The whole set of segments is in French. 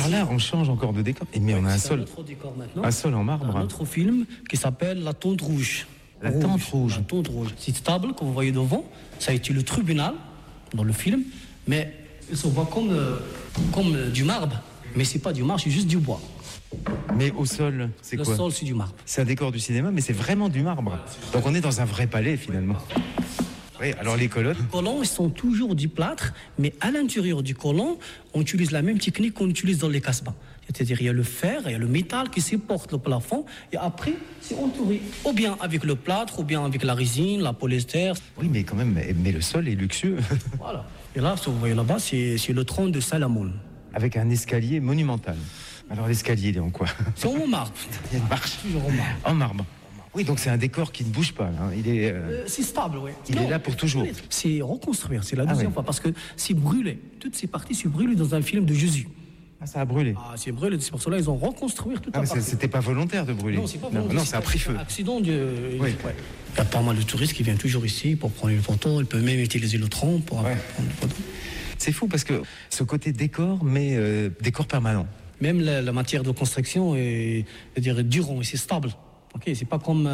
alors là, on change encore de décor. Mais on a un sol. Autre décor maintenant. Un sol en marbre. Un autre film qui s'appelle La Tente Rouge. La Tente Rouge. La Tente Rouge. Cette table que vous voyez devant, ça a été le tribunal dans le film, mais il se voit comme du marbre. Mais c'est pas du marbre, c'est juste du bois. Mais au sol, c'est quoi? Le sol, c'est du marbre. C'est un décor du cinéma, mais c'est vraiment du marbre. Donc on est dans un vrai palais finalement. Oui, alors les colonnes. Les colons, ils sont toujours du plâtre, mais à l'intérieur du colon, on utilise la même technique qu'on utilise dans les casbahs. C'est-à-dire, il y a le fer, il y a le métal qui supporte le plafond, et après, c'est entouré, ou bien avec le plâtre, ou bien avec la résine, la polyester. Oui, mais quand même, mais le sol est luxueux. Voilà. Et là, ce que vous voyez là-bas, c'est le trône de Salomon. Avec un escalier monumental. Alors l'escalier, il est en quoi? C'est en marbre. Il y a une marche. Toujours en marbre. En marbre. Oui, donc c'est un décor qui ne bouge pas. Hein. Il est. C'est stable, oui. Il est là pour toujours. C'est reconstruire, c'est la deuxième fois, parce que c'est brûlé. Toutes ces parties sont brûlées dans un film de Jésus. Ah, ça a brûlé. Ah, c'est brûlé, c'est pour cela qu'ils ont reconstruit toute la mais partie. c'était pas volontaire de brûler. Non, c'est pas volontaire. Non, ça a pris feu. Un accident de. Oui. Ouais. Il y a pas mal de touristes qui viennent toujours ici pour prendre une photo. Ils peuvent même utiliser le tronc pour prendre une photo. C'est fou parce que ce côté décor, mais décor permanent. Même la matière de construction est, c'est-à-dire, durant et c'est stable. Ok, c'est pas comme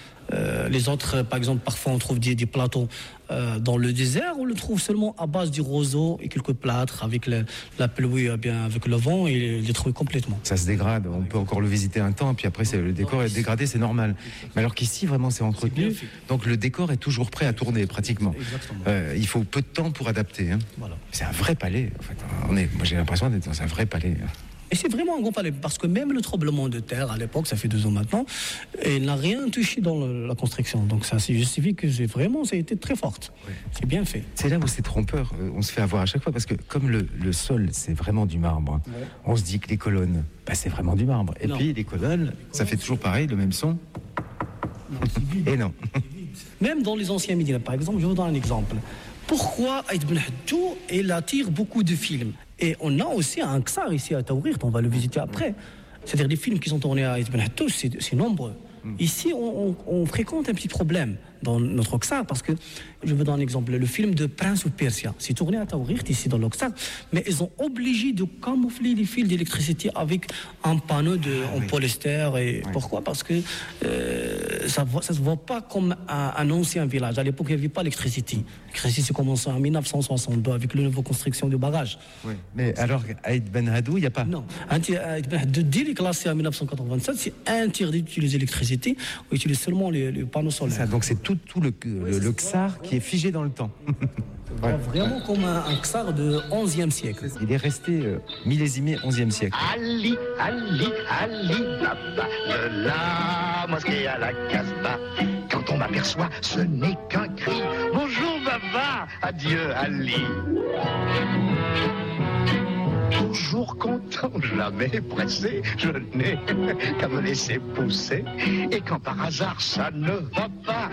les autres. Par exemple, parfois on trouve des plateaux dans le désert, on le trouve seulement à base du roseau et quelques plâtres avec la pluie, bien avec le vent, et il est détruit complètement. Ça se dégrade. On peut encore le visiter un temps, puis après le décor est dégradé, c'est normal. Mais alors qu'ici vraiment c'est entretenu, donc le décor est toujours prêt à tourner pratiquement. Il faut peu de temps pour adapter. Hein. Voilà. C'est un vrai palais. En fait. Moi j'ai l'impression d'être dans un vrai palais. Et c'est vraiment un gros palais, parce que même le tremblement de terre, à l'époque, ça fait 2 ans maintenant, il n'a rien touché dans la construction. Donc ça justifie que ça a été très forte. Oui. C'est bien fait. C'est là où c'est trompeur. On se fait avoir à chaque fois, parce que comme le sol, c'est vraiment du marbre, on se dit que les colonnes, c'est vraiment du marbre. Et puis les colonnes, ça fait toujours pareil, le même son. Non, c'est vide. Et non. Même dans les anciens Médina, par exemple, je vous donne un exemple. Pourquoi Aïd Ben Haddou, il attire beaucoup de films? Et on a aussi un Ksar ici à Taourir, on va le visiter après. C'est-à-dire les films qui sont tournés à Aïd Ben Haddou, c'est nombreux. Ici, on fréquente un petit problème dans notre Oksar, parce que, je vous donne un exemple, le film de Prince of Persia, c'est tourné à Taourir, ici dans l'Oksar, mais ils ont obligé de camoufler les fils d'électricité avec un panneau en polyester. Et pourquoi? Parce que ça se voit pas comme un ancien village. À l'époque, il n'y avait pas l'électricité. L'électricité commençait en 1962 avec la nouvelle construction du barrage. Oui. Mais alors, Aïd Ben Haddou, il n'y a pas? Non. Aïd Ben Haddou, dès qu'il est classé en 1987, c'est interdit d'utiliser l'électricité. On utilise seulement les panneaux solaires. Ça, donc c'est tout le Ksar qui est figé dans le temps. Vraiment comme un Ksar de 11e siècle. Il est resté millésimé 11e siècle. Ali, Baba, de la mosquée à la Casbah. Quand on m'aperçoit, ce n'est qu'un cri. Bonjour Baba, adieu Ali. Toujours content, jamais pressé, je n'ai qu'à me laisser pousser. Et quand par hasard ça ne va pas,